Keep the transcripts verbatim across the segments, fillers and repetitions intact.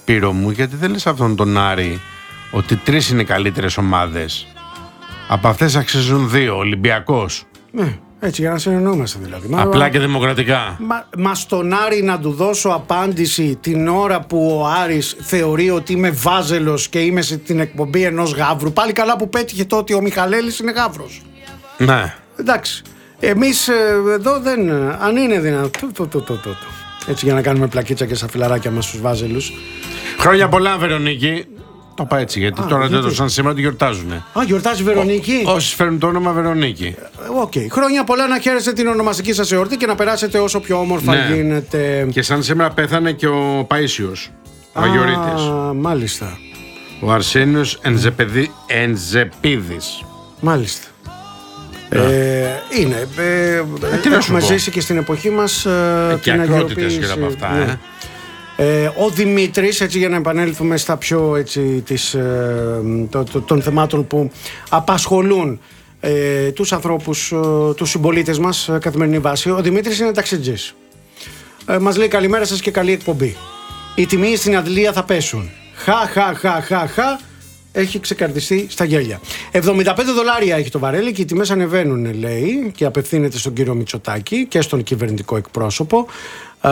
Σπύρο μου, γιατί δεν λες αυτόν τον Άρη ότι τρεις είναι οι καλύτερες ομάδες? Από αυτές αξίζουν δύο, Ολυμπιακός. Ναι, έτσι για να συνεννοούμαστε δηλαδή. Απλά μα, και δημοκρατικά. Μα, μα στον Άρη να του δώσω απάντηση την ώρα που ο Άρης θεωρεί ότι είμαι βάζελος και είμαι στην εκπομπή ενός γαύρου. Πάλι καλά που πέτυχε το ότι ο Μιχαλέλης είναι γαύρος. Ναι. Εντάξει. Εμείς εδώ δεν. Αν είναι δυνατό. Το, το, το, το, το. Έτσι για να κάνουμε πλακίτσα και στα φιλαράκια μας τους βάζελους. Χρόνια πολλά, Βερονίκη. Το είπα έτσι, γιατί Α, τώρα γιατί? δεν το σαν σήμερα ότι γιορτάζουν. Α, γιορτάζει Βερονίκη. Όσοι φέρνουν το όνομα Βερονίκη. Οκ. Okay. Χρόνια πολλά, να χαίρεστε την ονομαστική σας εορτή και να περάσετε όσο πιο όμορφα Ναι. γίνεται. Και σαν σήμερα πέθανε και ο Παΐσιος, ο Αγιορείτης. Α, μάλιστα. Ο Αρσένιος Ενζεπεδί... Ενζεπίδης. Μάλιστα. Ε, είναι. Ε, ε, τι να σου έχουμε πω. ζήσει και στην εποχή μας ε, Ε, και την ακρότητες αγιοποίηση. γύρω από αυτά. Ναι. Ε. Ε, ο Δημήτρης, έτσι για να επανέλθουμε στα πιο έτσι, της, ε, το, το, των θεμάτων που απασχολούν ε, τους ανθρώπους, ε, τους συμπολίτες μας ε, καθημερινή βάση. Ο Δημήτρης είναι ταξιτζής. Ε, μας λέει καλημέρα σας και καλή εκπομπή. Οι τιμοί στην Αντλία θα πέσουν. Χα, χα, χα, χα, χα. Έχει ξεκαρδιστεί στα γέλια. εβδομήντα πέντε δολάρια έχει το βαρέλι και οι τιμές ανεβαίνουν, λέει, και απευθύνεται στον κύριο Μητσοτάκη και στον κυβερνητικό εκπρόσωπο. Α,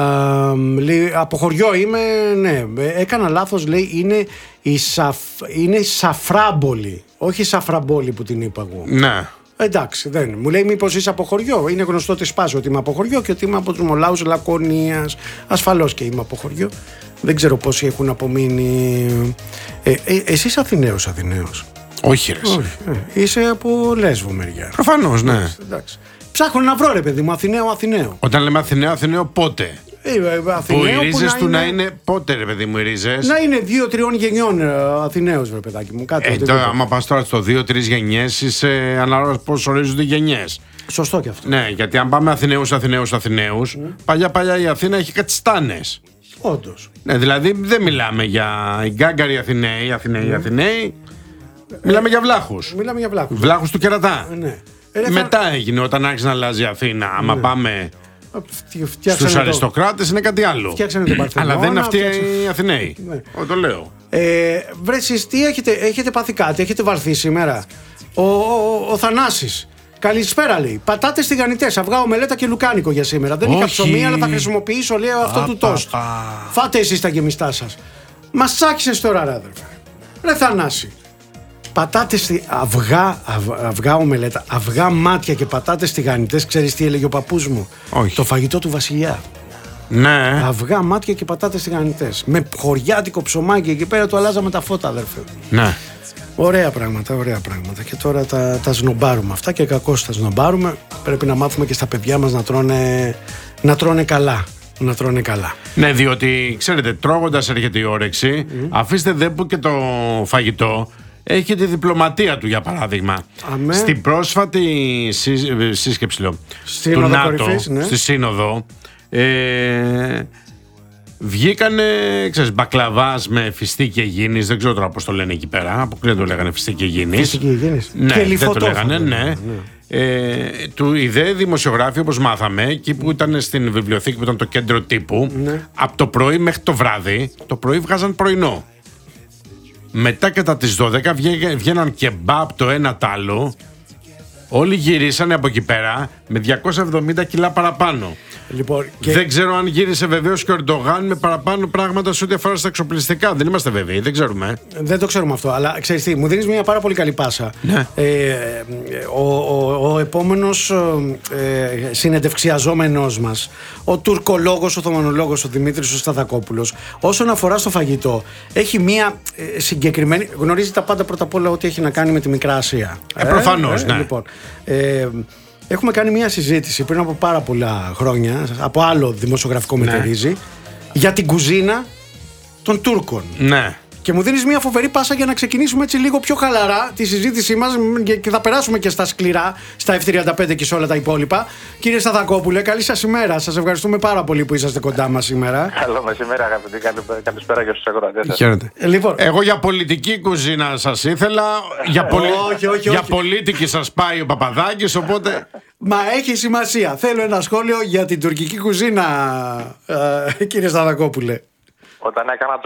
λέει, από χωριό είμαι, ναι, έκανα λάθος, λέει, είναι η, σαφ, είναι η Σαφράμπολη, όχι η Σαφραμπόλη που την είπα εγώ. Ναι. Εντάξει, δεν. Μου λέει μήπως είσαι από χωριό. Είναι γνωστό τη σπάζω ότι είμαι από χωριό και ότι είμαι από τους μολάους Λακωνίας. Ασφαλώς και είμαι από χωριό. Δεν ξέρω πόσοι έχουν απομείνει. Ε, ε, εσείς Αθηναίος, Αθηναίος. Όχι ρε. Όχι. Ε, είσαι από Λέσβο μεριά. Προφανώς, ναι. Εντάξει. Ψάχνω να βρω, ρε παιδί μου, Αθηναίο, Αθηναίο. Όταν λέμε Αθηναίο, Αθηναίο πότε? Ε, ε, Αθηναίο Που οι ρίζες να του είναι, να είναι πότε, ρε παιδί μου, οι ρίζες? να είναι δύο-τριών γενιών ε, Αθηναίος, ρε παιδάκι μου. Κάτι Ε, οτιδήποτε. τώρα, άμα πας τώρα στο δύο-τρεις γενιές, είσαι ανάλογα πώς ορίζονται οι γενιές. Σωστό και αυτό. Ναι, γιατί αν πάμε Αθηναίους, Αθηναίους, Αθηναίους, mm. παλιά-παλιά η Αθήνα έχει κάτι στάνες. Όντως. Ναι, δηλαδή δεν μιλάμε για οι γκάγκαροι Αθηναίοι, οι Αθηναίοι, οι Αθηναίοι. Μιλάμε για βλάχους. Μιλάμε για βλάχους. Βλάχους του Κερατά. Ε, ναι. Ε, ρε, Μετά έγινε όταν άρχισε να αλλάζει η Αθήνα. Άμα πάμε φτιάξανε στους το- αριστοκράτες είναι κάτι άλλο. Φτιάξανε τον Παρθενώνα. Αλλά δεν είναι αυτοί φτιάξανε- οι Αθηναίοι. Ναι. Εγώ το λέω. Ε, βρε, εσείς τι έχετε, έχετε πάθει κάτι, έχετε βαρθεί σήμερα. Ο, ο, ο, ο Θανάσης. Καλησπέρα, λέει. Πατάτες τηγανιτές, αυγά, ομελέτα και λουκάνικο για σήμερα. Δεν είχα Όχι. ψωμί, αλλά θα χρησιμοποιήσω, λέει, αυτό Α, του πα, τόστ. πα. Φάτε εσείς τα γεμιστά σας. Μας τσάκισες τώρα, ρε αδερφέ. Ρε Θανάση. Πατάτες, στη- αυγά, αυ, αυγά, ομελέτα, αυγά, μάτια και πατάτες τηγανιτές. Ξέρεις τι έλεγε ο παππούς μου? Όχι. Το φαγητό του βασιλιά. Ναι. Αυγά, μάτια και πατάτες τηγανιτές. Με χωριάτικο ψωμάκι εκεί πέρα του αλλάζαμε τα φώτα, αδερφέ. Ναι. Ωραία πράγματα, ωραία πράγματα. Και τώρα τα, τα σνομπάρουμε αυτά και κακώς τα σνομπάρουμε. Πρέπει να μάθουμε και στα παιδιά μας να τρώνε, να τρώνε καλά. Να τρώνε καλά. Ναι, διότι ξέρετε, τρώγοντας έρχεται η όρεξη. Mm. Αφήστε δε που και το φαγητό έχει τη διπλωματία του, για παράδειγμα. Αμέ. Στην πρόσφατη σύ- σύσκεψη, λέω, Σύνοδο του ΝΑΤΟ, κορυφής, ναι. στη Σύνοδο, ε, βγήκανε, ξέρεις, μπακλαβάς με φιστί και γίνης. Δεν ξέρω τώρα πώς το λένε εκεί πέρα. Αποκλείεται το λέγανε φιστί και γίνης. Φυσική υγιεινής. Ναι, Και δεν το λιφωτό λέγανε, θα ναι. λέγανε, Ε, του ιδέε δημοσιογράφοι, όπως μάθαμε, εκεί που ήταν στην βιβλιοθήκη που ήταν το κέντρο τύπου, Ναι. από το πρωί μέχρι το βράδυ, το πρωί βγάζαν πρωινό. Μετά κατά τις δώδεκα βγαί- βγαίναν κεμπάπ το ένα τ' άλλο. Όλοι γυρίσανε από εκεί πέρα με διακόσια εβδομήντα κιλά παραπάνω. Λοιπόν, και Δεν ξέρω αν γύρισε βεβαίως και ο Ερντογάν με παραπάνω πράγματα σε ό,τι αφορά στα εξοπλιστικά. Δεν είμαστε βέβαιοι, δεν ξέρουμε. δεν το ξέρουμε αυτό, αλλά ξέρεις τι, μου δίνεις μια πάρα πολύ καλή πάσα. Ναι. Ε, ο, ο, ο επόμενος ε, συνεντευξιαζόμενος μας, ο τουρκολόγος, ο θωμανολόγος, ο Δημήτρης ο Σταθακόπουλος, όσον αφορά στο φαγητό, έχει μια ε, συγκεκριμένη. Γνωρίζει τα πάντα πρώτα απ' όλα ό,τι έχει να κάνει με τη Μικρά Ασία. Ε, προφανώς, ναι. Λοιπόν, ε, έχουμε κάνει μια συζήτηση πριν από πάρα πολλά χρόνια, από άλλο δημοσιογραφικό μετερίζει, για την κουζίνα των Τούρκων. Ναι. Και μου δίνεις μια φοβερή πάσα για να ξεκινήσουμε έτσι λίγο πιο χαλαρά τη συζήτησή μας και θα περάσουμε και στα σκληρά, στα εφ τριάντα πέντε και σε όλα τα υπόλοιπα. Κύριε Σταθακόπουλε, καλή σας ημέρα. Σας ευχαριστούμε πάρα πολύ που είσαστε κοντά μας σήμερα. Καλό μεσημέρι, αγαπητοί. Καλη- Καλησπέρα και στους ακροατές σας. Χαίρετε. Ε, λοιπόν, Εγώ για πολιτική κουζίνα σας ήθελα. Για, πολι... Όχι, όχι, για όχι. πολίτικη σας πάει ο Παπαδάκης, οπότε. μα έχει σημασία. Θέλω ένα σχόλιο για την τουρκική κουζίνα, ε, κύριε Σταθακόπουλε. Όταν έκανα το